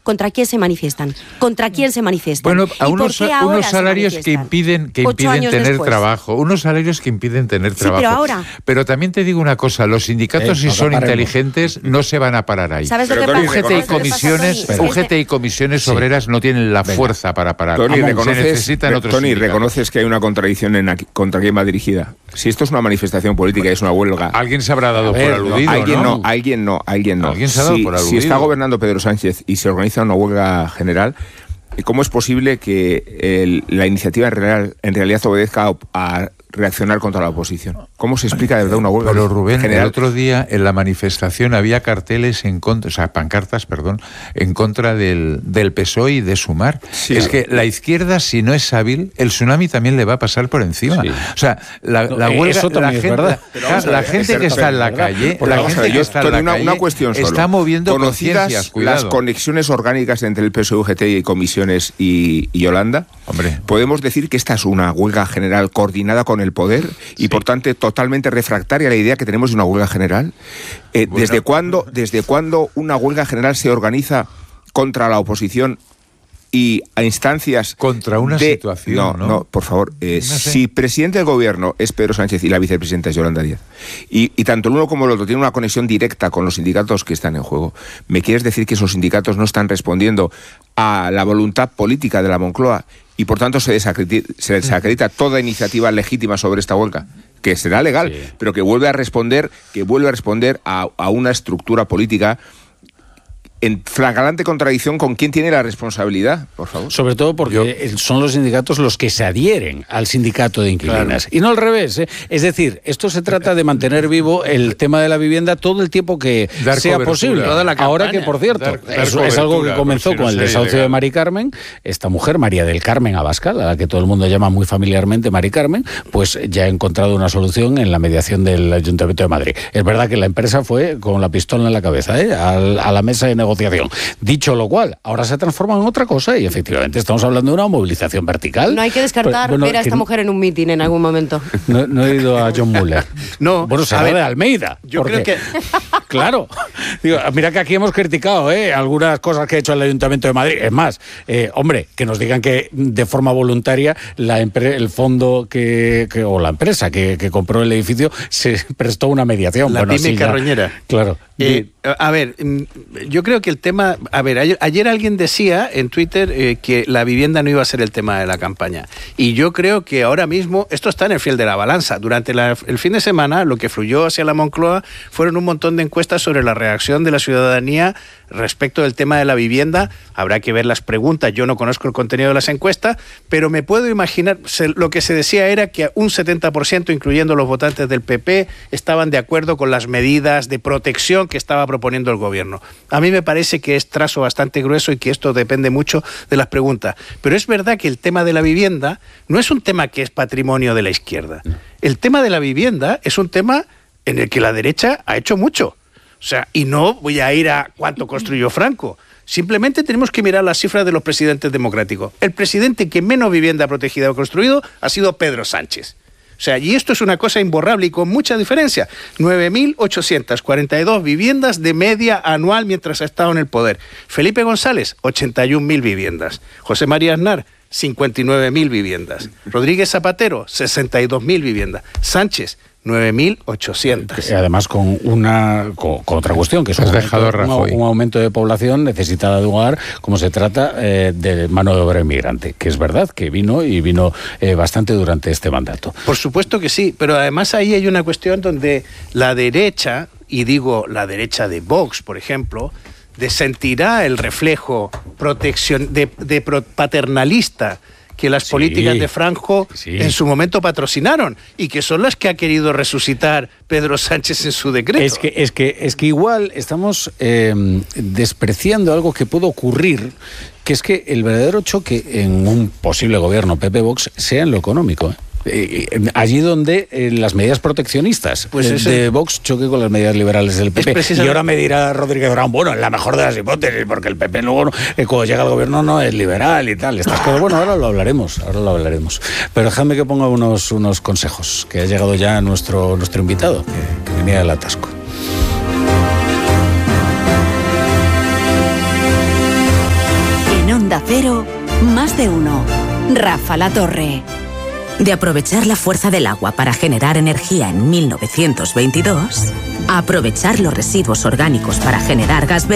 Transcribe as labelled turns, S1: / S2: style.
S1: ¿contra quién se manifiestan? ¿Contra quién se manifiestan?
S2: Bueno, a unos salarios que impiden tener trabajo. Unos salarios que impiden tener trabajo. Pero también te digo una cosa, los sindicatos, si son inteligentes, no se van a parar ahí.
S1: ¿Sabes lo que pasa?
S2: UGT y comisiones obreras no tienen la fuerza para parar.
S3: Tony,
S2: reconoces
S3: que hay una contradicción contra quién va dirigida. Si esto es una manifestación política y es una huelga...
S2: Alguien se habrá dado por aludido,
S3: Alguien no.
S2: Alguien se ha dado por aludido.
S3: Si está gobernando Pedro Sánchez y se organiza una huelga general, ¿cómo es posible que la iniciativa en realidad obedezca a reaccionar contra la oposición? ¿Cómo se explica de verdad una huelga
S2: Pero Rubén,
S3: general?
S2: El otro día en la manifestación había carteles pancartas, en contra del PSOE y de Sumar. Sí, es que la izquierda, si no es hábil, el tsunami también le va a pasar por encima. Sí. O sea, la huelga, la gente que está en la calle,
S3: una cuestión solo.
S2: Está moviendo conciencias.
S3: Las conexiones orgánicas entre el PSOE, UGT y comisiones y Yolanda, podemos decir que esta es una huelga general coordinada con el poder y por tanto totalmente refractaria a la idea que tenemos de una huelga general. ¿Desde cuándo una huelga general se organiza contra la oposición y a instancias
S2: contra una situación?
S3: No, por favor. Si presidente del gobierno es Pedro Sánchez y la vicepresidenta es Yolanda Díaz, y tanto el uno como el otro tienen una conexión directa con los sindicatos que están en juego, ¿me quieres decir que esos sindicatos no están respondiendo a la voluntad política de la Moncloa y por tanto se desacredita toda iniciativa legítima sobre esta huelga? Que será legal, pero que vuelve a responder a una estructura política en flagrante contradicción con quién tiene la responsabilidad, por favor.
S4: Sobre todo porque son los sindicatos los que se adhieren al sindicato de inquilinas. Claro. Y no al revés, ¿eh? Es decir, esto se trata de mantener vivo el tema de la vivienda todo el tiempo que sea posible. Ahora que, por cierto, es algo que comenzó con el desahucio de Mari Carmen, esta mujer, María del Carmen Abascal, a la que todo el mundo llama muy familiarmente Mari Carmen, pues ya ha encontrado una solución en la mediación del Ayuntamiento de Madrid. Es verdad que la empresa fue con la pistola en la cabeza, a la mesa de negociación. Dicho lo cual, ahora se transforma en otra cosa y efectivamente estamos hablando de una movilización vertical.
S1: No hay que descartar ver a esta mujer en un mitin en algún momento.
S4: No he ido a John Muller.
S5: No,
S4: bueno, será de Almeida.
S5: Yo creo que...
S4: Claro. Digo, mira que aquí hemos criticado algunas cosas que ha hecho el Ayuntamiento de Madrid. Es más, hombre, que nos digan que de forma voluntaria el fondo o la empresa que compró el edificio se prestó una mediación.
S5: La pyme carroñera.
S4: Claro.
S5: A ver, yo creo que el tema... A ver, ayer alguien decía en Twitter que la vivienda no iba a ser el tema de la campaña. Y yo creo que ahora mismo esto está en el fiel de la balanza. Durante el fin de semana lo que fluyó hacia la Moncloa fueron un montón de encuestas sobre la reacción de la ciudadanía respecto del tema de la vivienda. Habrá que ver las preguntas. Yo no conozco el contenido de las encuestas, pero me puedo imaginar... Lo que se decía era que un 70%, incluyendo los votantes del PP, estaban de acuerdo con las medidas de protección que estaba proponiendo el gobierno. A mí me parece que es trazo bastante grueso y que esto depende mucho de las preguntas. Pero es verdad que el tema de la vivienda no es un tema que es patrimonio de la izquierda. El tema de la vivienda es un tema en el que la derecha ha hecho mucho. O sea, y no voy a ir a cuánto construyó Franco. Simplemente tenemos que mirar las cifras de los presidentes democráticos. El presidente que menos vivienda protegida ha construido ha sido Pedro Sánchez. O sea, y esto es una cosa imborrable y con mucha diferencia. 9.842 viviendas de media anual mientras ha estado en el poder. Felipe González, 81.000 viviendas. José María Aznar, 59.000 viviendas. Rodríguez Zapatero, 62.000 viviendas. Sánchez, 9.800.
S4: Además con otra cuestión, que es un aumento de población necesitada de un hogar, como se trata de mano de obra inmigrante, que es verdad que vino bastante durante este mandato.
S5: Por supuesto que sí, pero además ahí hay una cuestión donde la derecha, y digo la derecha de Vox, por ejemplo, sentirá el reflejo paternalista que las políticas de Franco en su momento patrocinaron y que son las que ha querido resucitar Pedro Sánchez en su decreto.
S4: Es que igual estamos despreciando algo que puede ocurrir, que es que el verdadero choque en un posible gobierno PP-Vox sea en lo económico, allí donde las medidas proteccionistas de Vox choque con las medidas liberales del PP. Y ahora me dirá Rodríguez Brown, bueno, en la mejor de las hipótesis, porque el PP luego cuando llega al gobierno no es liberal y tal. Bueno, ahora lo hablaremos. Pero dejadme que ponga unos consejos, que ha llegado ya nuestro invitado, que venía del atasco.
S6: Cero, más de uno. Rafa La Torre. De aprovechar la fuerza del agua para generar energía en 1922, a aprovechar los residuos orgánicos para generar gas verde,